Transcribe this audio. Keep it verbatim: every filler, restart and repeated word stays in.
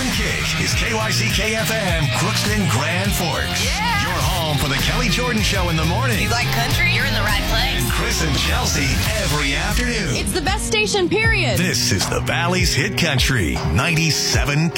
Morning Kick is K Y C K F M, Crookston, Grand Forks. Yeah. Your home for the Kelly Jordan Show in the morning. You like country? You're in the right place. And Chris and Chelsea every afternoon. It's the best station, period. This is the Valley's Hit Country, ninety-seven